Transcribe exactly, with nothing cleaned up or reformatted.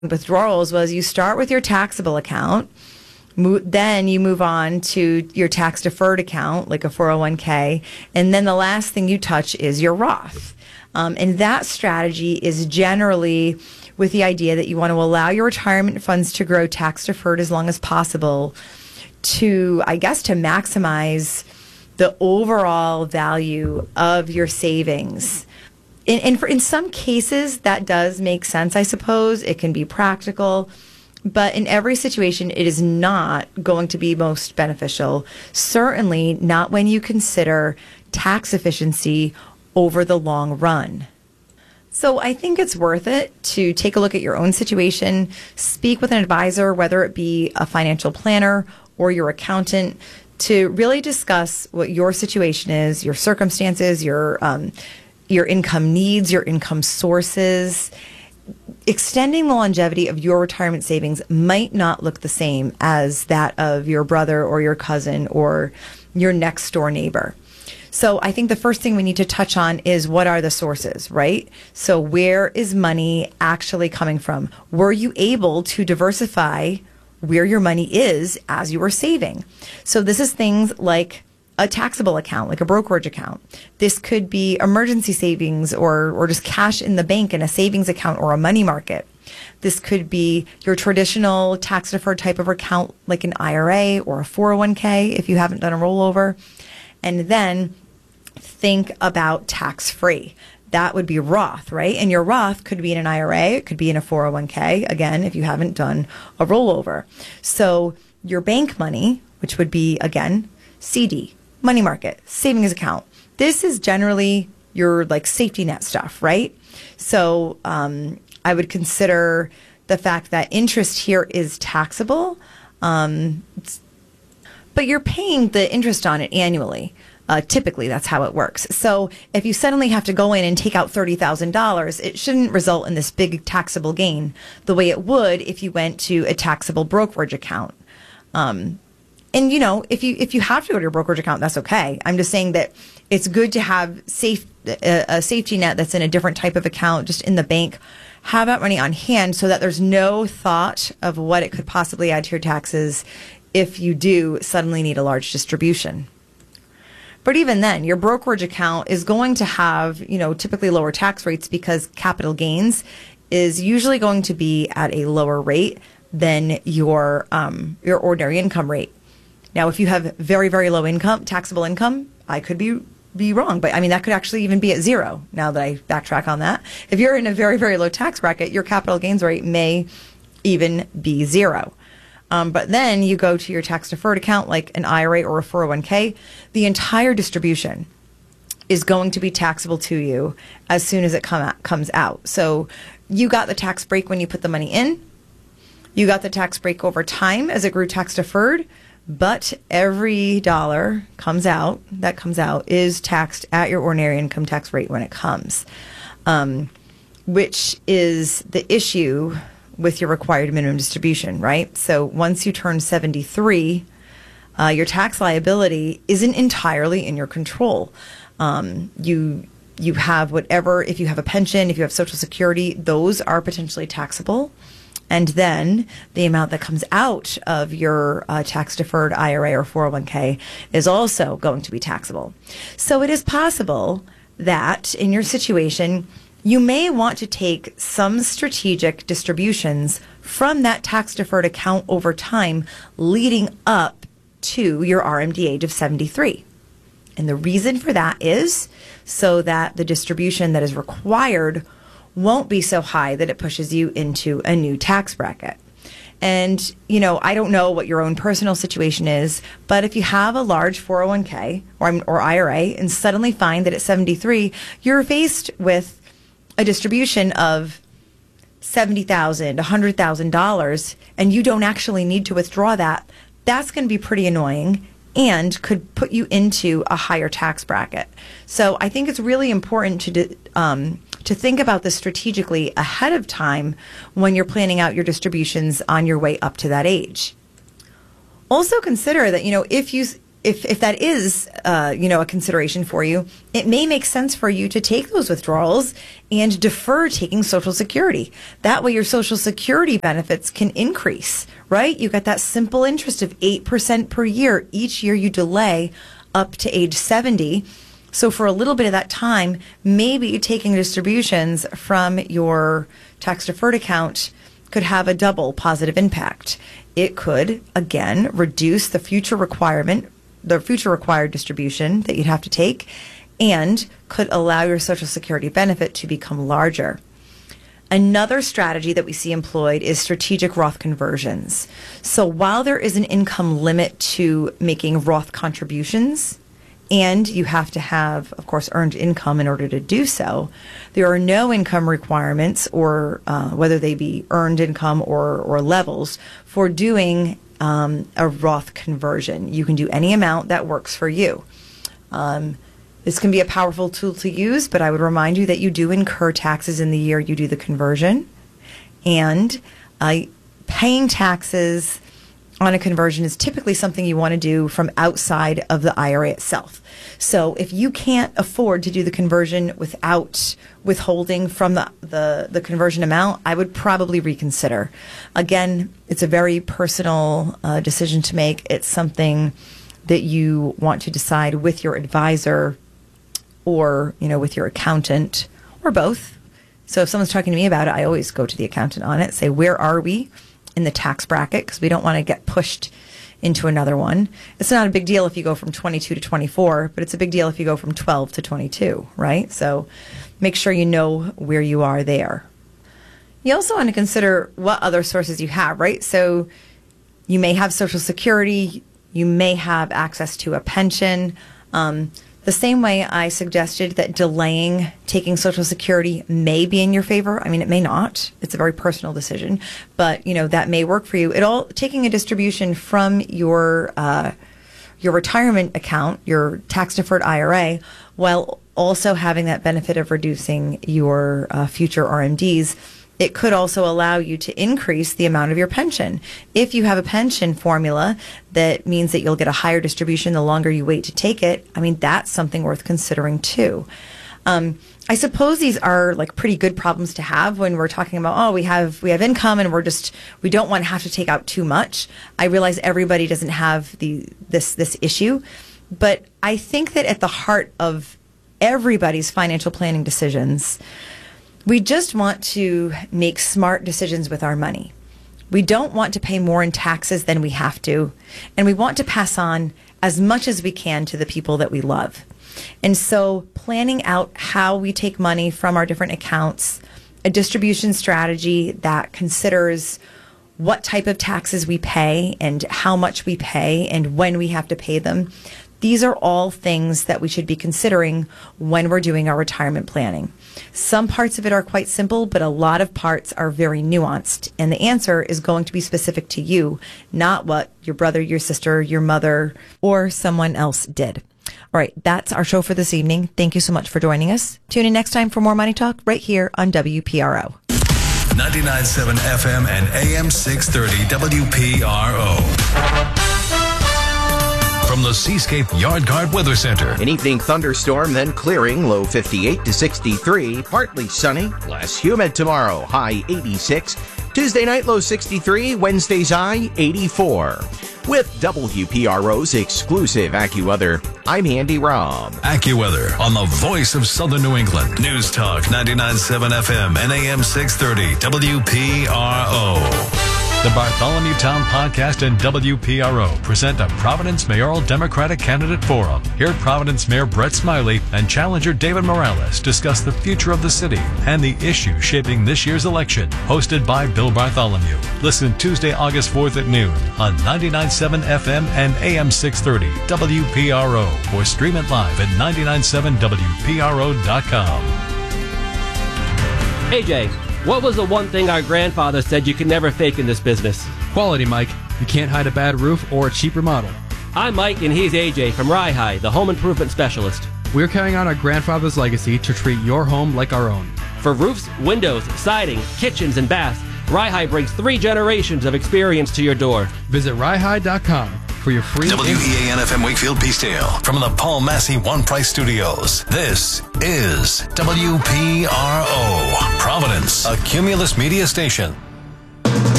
withdrawals was you start with your taxable account, mo- then you move on to your tax deferred account, like a four oh one k, and then the last thing you touch is your Roth. Um, and that strategy is generally with the idea that you want to allow your retirement funds to grow tax deferred as long as possible to, I guess, to maximize the overall value of your savings. In, and for, in some cases, that does make sense, I suppose. It can be practical. But in every situation, it is not going to be most beneficial. Certainly not when you consider tax efficiency over the long run. So I think it's worth it to take a look at your own situation, speak with an advisor, whether it be a financial planner or your accountant, to really discuss what your situation is, your circumstances, your um, your income needs, your income sources. Extending the longevity of your retirement savings might not look the same as that of your brother or your cousin or your next door neighbor. So I think the first thing we need to touch on is what are the sources, right? So where is money actually coming from? Were you able to diversify where your money is as you were saving? So this is things like a taxable account, like a brokerage account. This could be emergency savings or, or just cash in the bank in a savings account or a money market. This could be your traditional tax deferred type of account, like an I R A or a four oh one k if you haven't done a rollover. And then think about tax-free. That would be Roth, right? And your Roth could be in an I R A. It could be in a four oh one k, again, if you haven't done a rollover. So your bank money, which would be, again, C D, money market, savings account. This is generally your like safety net stuff, right? So um, I would consider the fact that interest here is taxable, um, but you're paying the interest on it annually. Uh, typically, that's how it works. So if you suddenly have to go in and take out thirty thousand dollars, it shouldn't result in this big taxable gain the way it would if you went to a taxable brokerage account. Um, and, you know, if you if you have to go to your brokerage account, that's okay. I'm just saying that it's good to have safe a, a safety net that's in a different type of account, just in the bank. Have that money on hand so that there's no thought of what it could possibly add to your taxes if you do suddenly need a large distribution. But even then, your brokerage account is going to have, you know, typically lower tax rates because capital gains is usually going to be at a lower rate than your um, your ordinary income rate. Now, if you have very, very low income, taxable income, I could be be wrong, but I mean, that could actually even be at zero now that I backtrack on that. If you're in a very, very low tax bracket, your capital gains rate may even be zero. Um, but then you go to your tax deferred account like an I R A or a four oh one k, the entire distribution is going to be taxable to you as soon as it come out, comes out. So you got the tax break when you put the money in. You got the tax break over time as it grew tax deferred, but every dollar comes out that comes out is taxed at your ordinary income tax rate when it comes, um, which is the issue with your required minimum distribution, right? So once you turn seventy-three, uh, your tax liability isn't entirely in your control. Um, you you have whatever, if you have a pension, if you have Social Security, those are potentially taxable. And then the amount that comes out of your uh, tax-deferred I R A or four oh one k is also going to be taxable. So it is possible that in your situation, you may want to take some strategic distributions from that tax-deferred account over time leading up to your R M D age of seventy-three. And the reason for that is so that the distribution that is required won't be so high that it pushes you into a new tax bracket. And, you know, I don't know what your own personal situation is, but if you have a large four oh one k or, or I R A and suddenly find that at seventy-three, you're faced with a distribution of seventy thousand dollars, one hundred thousand dollars, and you don't actually need to withdraw that, that's going to be pretty annoying and could put you into a higher tax bracket. So I think it's really important to um, to think about this strategically ahead of time when you're planning out your distributions on your way up to that age. Also consider that, you know, if you if if that is, uh, you know, a consideration for you, it may make sense for you to take those withdrawals and defer taking Social Security. That way your Social Security benefits can increase, right? You got that simple interest of eight percent per year each year you delay up to age seventy. So for a little bit of that time, maybe taking distributions from your tax-deferred account could have a double positive impact. It could, again, reduce the future requirement, the future required distribution that you'd have to take, and could allow your Social Security benefit to become larger. Another strategy that we see employed is strategic Roth conversions. So while there is an income limit to making Roth contributions, and you have to have, of course, earned income in order to do so, there are no income requirements, or uh, whether they be earned income or, or levels, for doing um, a Roth conversion. You can do any amount that works for you. Um, this can be a powerful tool to use, but I would remind you that you do incur taxes in the year you do the conversion. And uh, paying taxes on a conversion is typically something you want to do from outside of the I R A itself. So if you can't afford to do the conversion without withholding from the, the, the conversion amount, I would probably reconsider. Again, it's a very personal uh, decision to make. It's something that you want to decide with your advisor or, you know, with your accountant or both. So if someone's talking to me about it, I always go to the accountant on it, say, where are we in the tax bracket, because we don't want to get pushed into another one. It's not a big deal if you go from twenty-two to twenty-four, but it's a big deal if you go from twelve to twenty-two, right? So make sure you know where you are there. You also want to consider what other sources you have, right? So you may have Social Security, you may have access to a pension. Um, The same way I suggested that delaying taking Social Security may be in your favor. I mean, it may not. It's a very personal decision, but you know that may work for you. It all taking a distribution from your uh, your retirement account, your tax deferred I R A, while also having that benefit of reducing your uh, future R M Ds. It could also allow you to increase the amount of your pension. If you have a pension formula that means that you'll get a higher distribution the longer you wait to take it, I mean, that's something worth considering too. Um, I suppose these are like pretty good problems to have when we're talking about, oh, we have we have income and we're just, we don't want to have to take out too much. I realize everybody doesn't have the this this issue, but I think that at the heart of everybody's financial planning decisions, we just want to make smart decisions with our money. We don't want to pay more in taxes than we have to, and we want to pass on as much as we can to the people that we love. And so planning out how we take money from our different accounts, a distribution strategy that considers what type of taxes we pay and how much we pay and when we have to pay them, these are all things that we should be considering when we're doing our retirement planning. Some parts of it are quite simple, but a lot of parts are very nuanced. And the answer is going to be specific to you, not what your brother, your sister, your mother, or someone else did. All right, that's our show for this evening. Thank you so much for joining us. Tune in next time for more Money Talk right here on W P R O. ninety-nine point seven F M and A M six thirty W P R O. From the Seascape Yard Guard Weather Center. An evening thunderstorm, then clearing, low fifty-eight to sixty-three. Partly sunny, less humid tomorrow, high eighty-six. Tuesday night, low sixty-three. Wednesday's high eighty-four. With W P R O's exclusive AccuWeather, I'm Andy Robb. AccuWeather on the voice of Southern New England. News Talk ninety-nine point seven F M and A M six thirty W P R O. The Bartholomew Town Podcast and W P R O present a Providence Mayoral Democratic Candidate Forum. Hear Providence Mayor Brett Smiley and challenger David Morales discuss the future of the city and the issues shaping this year's election. Hosted by Bill Bartholomew. Listen Tuesday, August fourth at noon on ninety-nine point seven F M and A M six thirty W P R O or stream it live at ninety-nine point seven W P R O dot com. A J, what was the one thing our grandfather said you could never fake in this business? Quality, Mike. You can't hide a bad roof or a cheap remodel. I'm Mike, and he's A J from Rye High, the home improvement specialist. We're carrying on our grandfather's legacy to treat your home like our own. For roofs, windows, siding, kitchens, and baths, Rye High brings three generations of experience to your door. Visit rye high dot com. for your free W E A N F M Wakefield Peacedale from the Paul Massey One Price Studios. This is W P R O, Providence, a Cumulus Media Station.